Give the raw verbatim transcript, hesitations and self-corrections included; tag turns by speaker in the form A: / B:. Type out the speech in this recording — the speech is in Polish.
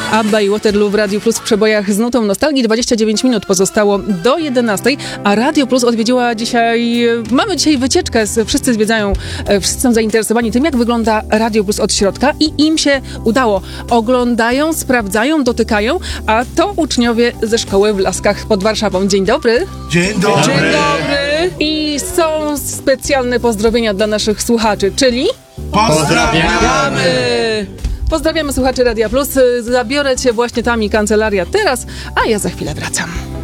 A: ABBA i Waterloo w Radiu Plus w przebojach z nutą nostalgii. dwadzieścia dziewięć minut pozostało do jedenastej, a Radio Plus odwiedziła dzisiaj, mamy dzisiaj wycieczkę, wszyscy zwiedzają, wszyscy są zainteresowani tym, jak wygląda Radio Plus od środka i im się udało. Oglądają, sprawdzają, dotykają, a to uczniowie ze szkoły w Laskach pod Warszawą. Dzień dobry.
B: Dzień dobry.
A: Dzień dobry. I są specjalne pozdrowienia dla naszych słuchaczy, czyli...
B: Pozdrawiamy!
A: Pozdrawiamy słuchaczy Radia Plus. Zabiorę cię właśnie tam i kancelaria teraz, a ja za chwilę wracam.